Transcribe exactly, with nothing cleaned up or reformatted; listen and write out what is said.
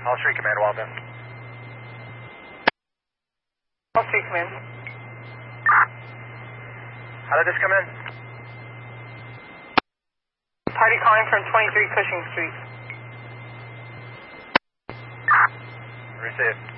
All Street Command, Walden. All Street Command. How did this come in? Party calling from twenty-three Cushing Street. Receive.